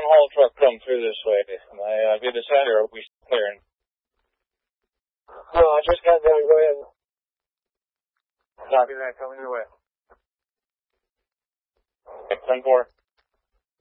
haul truck come through this way? Am I good to send, or are we clearing? No, I just got done. Go ahead. Copy that. Coming your way. 10-4.